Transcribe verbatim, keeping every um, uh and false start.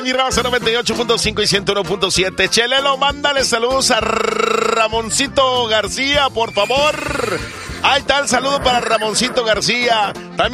en mi raza noventa y ocho punto cinco y ciento uno punto siete. Chelelo, mándale saludos a Ramoncito García, por favor. Ahí está el saludo para Ramoncito García. También